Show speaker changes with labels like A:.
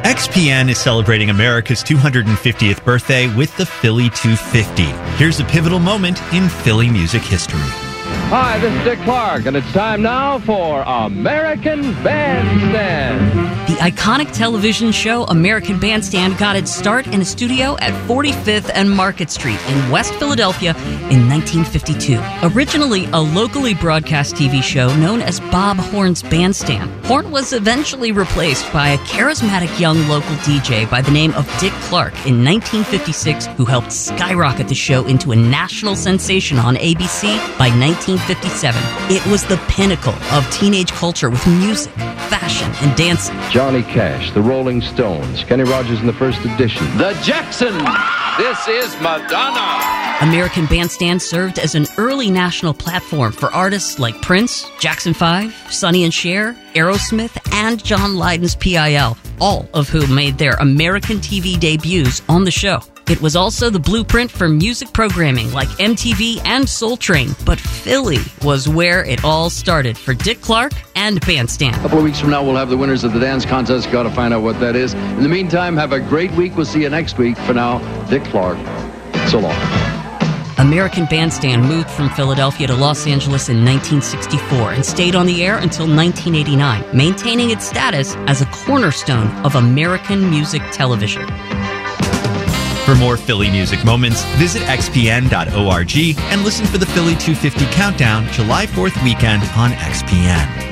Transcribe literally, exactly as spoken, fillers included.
A: X P N is celebrating America's two hundred fiftieth birthday with the Philly two fifty. Here's a pivotal moment in Philly music history.
B: Hi, this is Dick Clark, and it's time now for American Bandstand.
C: The iconic television show American Bandstand got its start in a studio at forty-fifth and Market Street in West Philadelphia in nineteen fifty-two. Originally a locally broadcast T V show known as Bob Horn's Bandstand, Horn was eventually replaced by a charismatic young local D J by the name of Dick Clark in nineteen fifty-six, who helped skyrocket the show into a national sensation on A B C by nineteen fifty-seven. It was the pinnacle of teenage culture with music, fashion, and dancing.
B: Johnny Cash, the Rolling Stones, Kenny Rogers in the first edition. The Jacksons! This is Madonna!
C: American Bandstand served as an early national platform for artists like Prince, Jackson five, Sonny and Cher, Aerosmith, and John Lydon's P I L, all of whom made their American T V debuts on the show. It was also the blueprint for music programming like M T V and Soul Train, but Philly was where it all started for Dick Clark and Bandstand.
B: A couple of weeks from now, we'll have the winners of the dance contest. Got to find out what that is. In the meantime, have a great week. We'll see you next week. For now, Dick Clark. So long.
C: American Bandstand moved from Philadelphia to Los Angeles in nineteen sixty-four and stayed on the air until nineteen eighty-nine, maintaining its status as a cornerstone of American music television.
A: For more Philly music moments, visit x p n dot org and listen for the Philly two fifty Countdown July fourth weekend on X P N.